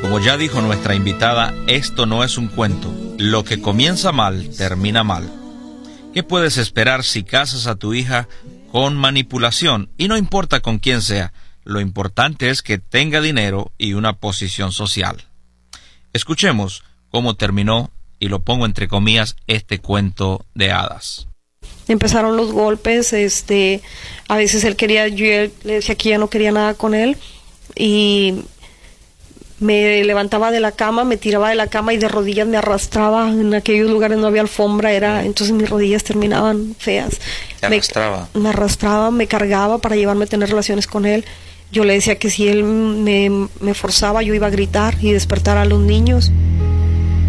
Como ya dijo nuestra invitada, esto no es un cuento. Lo que comienza mal, termina mal. ¿Qué puedes esperar si casas a tu hija con manipulación? Y no importa con quién sea, lo importante es que tenga dinero y una posición social. Escuchemos cómo terminó, y lo pongo entre comillas, este cuento de hadas. Empezaron los golpes, a veces él quería, yo le decía que ya no quería nada con él, y me levantaba de la cama, me tiraba de la cama y de rodillas me arrastraba. En aquellos lugares no había alfombra, entonces mis rodillas terminaban feas. Me arrastraba, me cargaba para llevarme a tener relaciones con él. Yo le decía que si él me forzaba, yo iba a gritar y despertar a los niños.